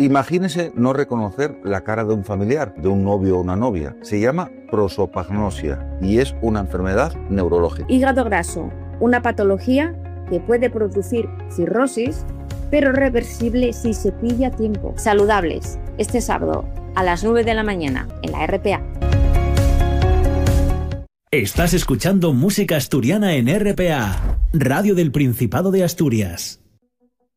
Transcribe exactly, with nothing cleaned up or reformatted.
Imagínese no reconocer la cara de un familiar, de un novio o una novia. Se llama prosopagnosia y es una enfermedad neurológica. Hígado graso, una patología que puede producir cirrosis, pero reversible si se pilla a tiempo. Saludables, este sábado a las nueve de la mañana en la R P A. Estás escuchando música asturiana en R P A, Radio del Principado de Asturias.